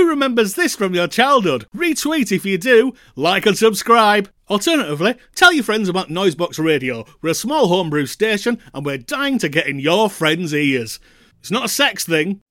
Who remembers this from your childhood? Retweet if you do, like and subscribe. Alternatively, tell your friends about Noisebox Radio. We're a small homebrew station and we're dying to get in your friends' ears. It's not a sex thing,